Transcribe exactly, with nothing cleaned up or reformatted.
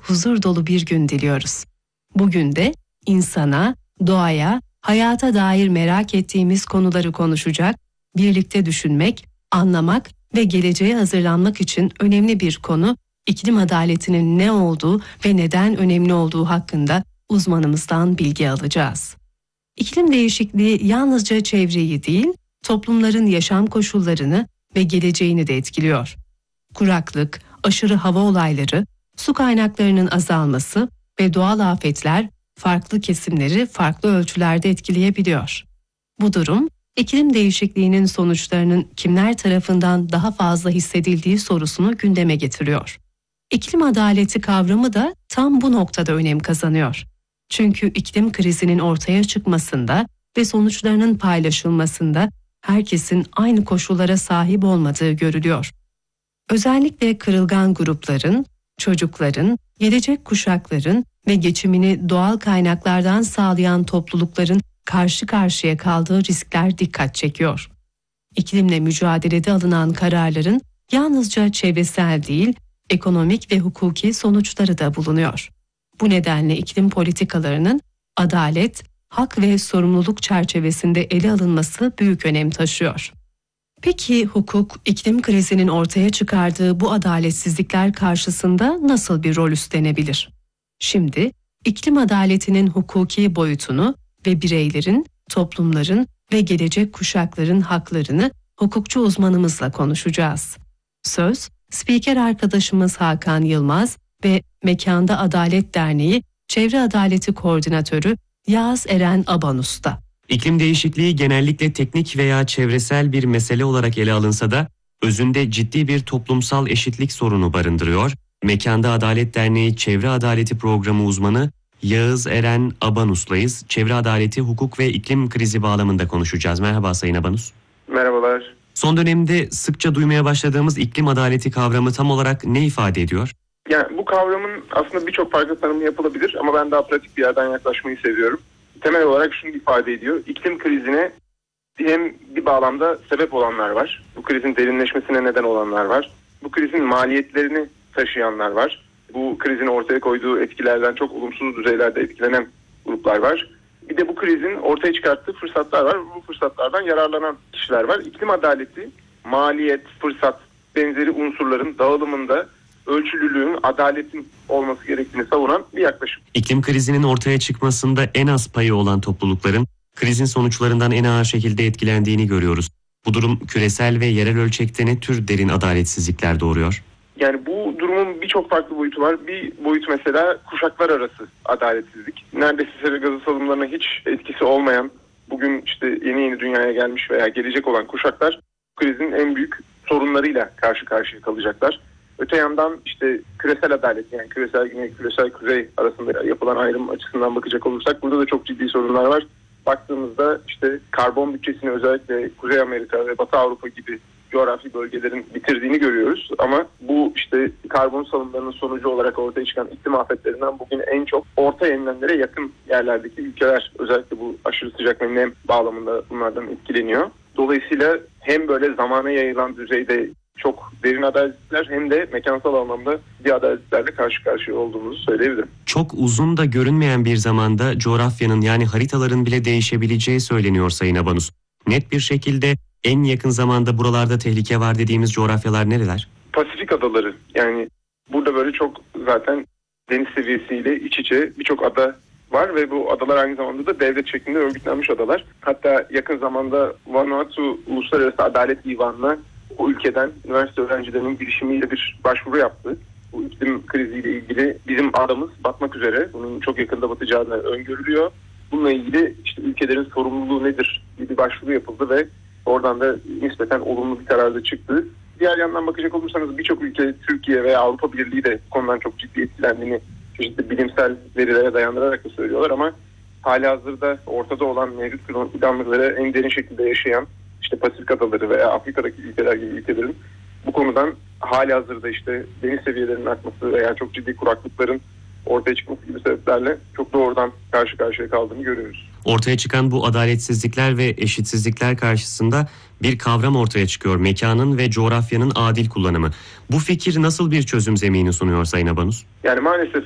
huzur dolu bir gün diliyoruz. Bugün de insana, doğaya, hayata dair merak ettiğimiz konuları konuşacak, birlikte düşünmek, anlamak ve geleceğe hazırlanmak için önemli bir konu, iklim adaletinin ne olduğu ve neden önemli olduğu hakkında uzmanımızdan bilgi alacağız. İklim değişikliği yalnızca çevreyi değil, toplumların yaşam koşullarını ve geleceğini de etkiliyor. Kuraklık, aşırı hava olayları, su kaynaklarının azalması ve doğal afetler farklı kesimleri farklı ölçülerde etkileyebiliyor. Bu durum, iklim değişikliğinin sonuçlarının kimler tarafından daha fazla hissedildiği sorusunu gündeme getiriyor. İklim adaleti kavramı da tam bu noktada önem kazanıyor. Çünkü iklim krizinin ortaya çıkmasında ve sonuçlarının paylaşılmasında herkesin aynı koşullara sahip olmadığı görülüyor. Özellikle kırılgan grupların, çocukların, gelecek kuşakların ve geçimini doğal kaynaklardan sağlayan toplulukların karşı karşıya kaldığı riskler dikkat çekiyor. İklimle mücadelede alınan kararların yalnızca çevresel değil, ekonomik ve hukuki sonuçları da bulunuyor. Bu nedenle iklim politikalarının adalet, hak ve sorumluluk çerçevesinde ele alınması büyük önem taşıyor. Peki hukuk, iklim krizinin ortaya çıkardığı bu adaletsizlikler karşısında nasıl bir rol üstlenebilir? Şimdi iklim adaletinin hukuki boyutunu ve bireylerin, toplumların ve gelecek kuşakların haklarını hukukçu uzmanımızla konuşacağız. Söz, spiker arkadaşımız Hakan Yılmaz ve Mekanda Adalet Derneği Çevre Adaleti Koordinatörü Yağız Eren Abanus'ta. İklim değişikliği genellikle teknik veya çevresel bir mesele olarak ele alınsa da özünde ciddi bir toplumsal eşitlik sorunu barındırıyor. Mekanda Adalet Derneği Çevre Adaleti Programı uzmanı Yağız Eren Abanus'layız. Çevre adaleti, hukuk ve iklim krizi bağlamında konuşacağız. Merhaba Sayın Abanus. Merhabalar. Son dönemde sıkça duymaya başladığımız iklim adaleti kavramı tam olarak ne ifade ediyor? Yani bu kavramın aslında birçok farklı tanımı yapılabilir ama ben daha pratik bir yerden yaklaşmayı seviyorum. Temel olarak şunu ifade ediyor. İklim krizine hem bir bağlamda sebep olanlar var. Bu krizin derinleşmesine neden olanlar var. Bu krizin maliyetlerini taşıyanlar var. Bu krizin ortaya koyduğu etkilerden çok olumsuz düzeylerde etkilenen gruplar var. Bir de bu krizin ortaya çıkarttığı fırsatlar var. Bu fırsatlardan yararlanan kişiler var. İklim adaleti, maliyet, fırsat benzeri unsurların dağılımında ölçülülüğün, adaletin olması gerektiğini savunan bir yaklaşım. İklim krizinin ortaya çıkmasında en az payı olan toplulukların krizin sonuçlarından en ağır şekilde etkilendiğini görüyoruz. Bu durum küresel ve yerel ölçekte ne tür derin adaletsizlikler doğuruyor? Yani bu durumun birçok farklı boyutu var. Bir boyut mesela kuşaklar arası adaletsizlik. Neredeyse sera gazı salımlarına hiç etkisi olmayan, bugün işte yeni yeni dünyaya gelmiş veya gelecek olan kuşaklar krizin en büyük sorunlarıyla karşı karşıya kalacaklar. Öte yandan işte küresel adalet, yani küresel güney, küresel kuzey arasında yapılan ayrım açısından bakacak olursak burada da çok ciddi sorunlar var. Baktığımızda işte karbon bütçesini özellikle Kuzey Amerika ve Batı Avrupa gibi coğrafi bölgelerin bitirdiğini görüyoruz. Ama bu işte karbon salımlarının sonucu olarak ortaya çıkan iklim afetlerinden bugün en çok orta enlemlere yakın yerlerdeki ülkeler özellikle bu aşırı sıcak ve nem bağlamında bunlardan etkileniyor. Dolayısıyla hem böyle zamana yayılan düzeyde çok derin adaletsizlikler hem de mekansal anlamda bir adaletsizliklerle karşı karşıya olduğumuzu söyleyebilirim. Çok uzun da görünmeyen bir zamanda coğrafyanın, yani haritaların bile değişebileceği söyleniyor Sayın Abanus. Net bir şekilde en yakın zamanda buralarda tehlike var dediğimiz coğrafyalar nereler? Pasifik adaları, yani burada böyle çok zaten deniz seviyesiyle iç içe birçok ada var ve bu adalar aynı zamanda da devlet şeklinde örgütlenmiş adalar. Hatta yakın zamanda Vanuatu Uluslararası Adalet Divanı'na o ülkeden üniversite öğrencilerinin girişimiyle bir başvuru yaptı. Bu iklim kriziyle ilgili bizim adamız batmak üzere, bunun çok yakında batacağı öngörülüyor. Bununla ilgili işte ülkelerin sorumluluğu nedir diye bir başvuru yapıldı ve oradan da nispeten olumlu bir karar da çıktı. Diğer yandan bakacak olursanız birçok ülke, Türkiye veya Avrupa Birliği de bu konudan çok ciddi etkilendiğini çeşitli bilimsel verilere dayandırarak da söylüyorlar ama halihazırda ortada olan mevcut planları en derin şekilde yaşayan işte Pasifik adaları veya Afrika'daki ülkeler gibi ülkelerin bu konudan halihazırda işte deniz seviyelerinin artması veya çok ciddi kuraklıkların ortaya çıkması gibi sebeplerle çok doğrudan karşı karşıya kaldığını görüyoruz. Ortaya çıkan bu adaletsizlikler ve eşitsizlikler karşısında bir kavram ortaya çıkıyor: mekanın ve coğrafyanın adil kullanımı. Bu fikir nasıl bir çözüm zemini sunuyor Sayın Abanus? Yani maalesef